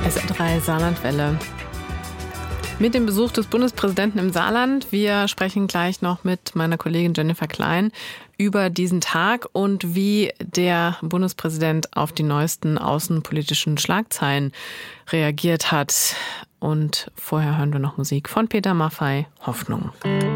SR3 Saarlandwelle. Mit dem Besuch des Bundespräsidenten im Saarland. Wir sprechen gleich noch mit meiner Kollegin Jennifer Klein über diesen Tag und wie der Bundespräsident auf die neuesten außenpolitischen Schlagzeilen reagiert hat. Und vorher hören wir noch Musik von Peter Maffay, Hoffnung.